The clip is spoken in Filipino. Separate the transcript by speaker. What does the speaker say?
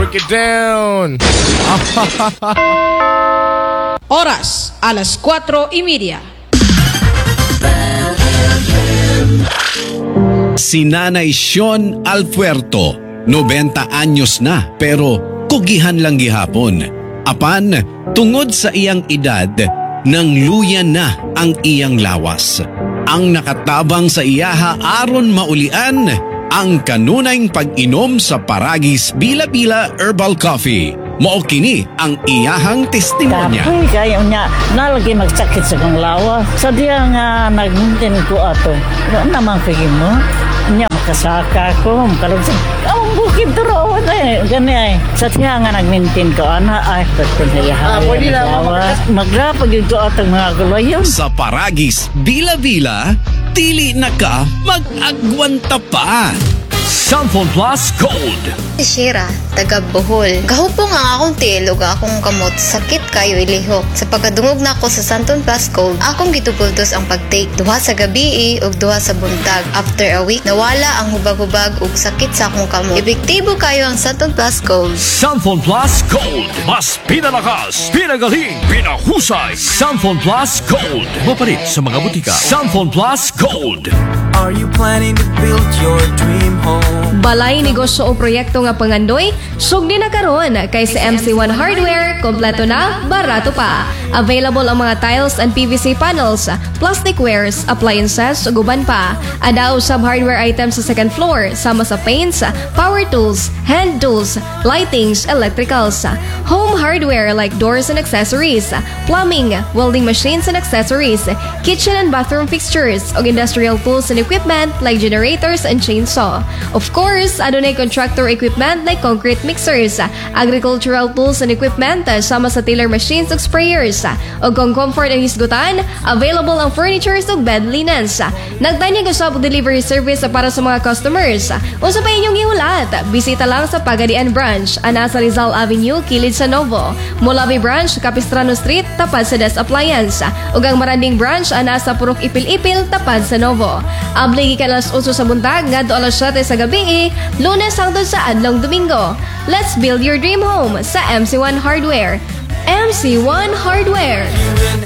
Speaker 1: Break it down.
Speaker 2: Oras, alas 4:30.
Speaker 3: Si Nanay Sean Alpuerto, 90 anyos na pero kugihan lang gihapon. Apan, tungod sa iyang edad, nang luya na ang iyang lawas. Ang nakatabang sa iyaha aron maulian ang kanunayng pag-inom sa Paragis Bila-Bila Herbal Coffee. Mao kini ang iyahang testimonya.
Speaker 4: Kapoy kayo niya, nalagi magsakit sa kong lawa. Sa diya nga nagmintin ko ato. Ano naman kayo mo? Niya makasaka ko, makalagsan. Ang bukid turo eh. Gani ay. Sa diya nga nagmintin ko, ay, pagkun sa iyahay.
Speaker 1: Pwede lang.
Speaker 4: Magrapag yun ko atong mga gulayon.
Speaker 3: Sa Paragis Bila-Bila, dili na ka mag-agwanta pa.
Speaker 5: Sanfon Plus Gold.
Speaker 6: Si Shira, taga Bohol. Gahupong ang akong tilog, akong kamot, sakit kayo ilihok. Sa pagkadungog na ako sa Santon Plus Gold, akong gitupultos ang pag-take. Duha sa gabi ug duha sa buntag. After a week, nawala ang hubag-hubag ug sakit sa akong kamot. Epektibo kayo ang Santon Plus Gold.
Speaker 5: Sanfon Plus Gold. Mas pinalakas, pinagaling, pinahusay. Sanfon Plus Gold. Mapalit sa mga butika. Sanfon Plus Gold.
Speaker 7: Are you planning to build your dream home?
Speaker 8: Balay negosyo o proyekto nga pangandoy, sugdi na karon kay sa MC1 Hardware, kompleto na, barato pa. Available ang mga tiles and PVC panels, plastic wares, appliances, ug uban pa. Adaw sab hardware items sa second floor, sama sa paints, power tools, hand tools, lightings, electricals. Home hardware like doors and accessories, plumbing, welding machines and accessories, kitchen and bathroom fixtures, ug industrial tools and equipment like generators and chainsaw. Of course, adunay contractor equipment like concrete mixers, agricultural tools and equipment, sama sa tiller machines ug sprayers. Ug kung comfort ang hisgutan, available ang furnitures ug bed linens. Nagtanyag usab og delivery service para sa mga customers. Unsa pa inyong gihulat? Bisita lang sa Pagadian Branch, ana sa Rizal Avenue, kilid sa Novo. Molavi Branch, Capistrano Street, tapad sa Des Appliance. Ug ang Maranding Branch, ana sa Purok Ipil-Ipil, tapad sa Novo. Abli gikan alas 8 sa buntag ngadto alas 7 sa gabi, Lunes hangtod sa adlong Domingo. Let's build your dream home sa MC1 Hardware. MC1 Hardware.
Speaker 7: You're in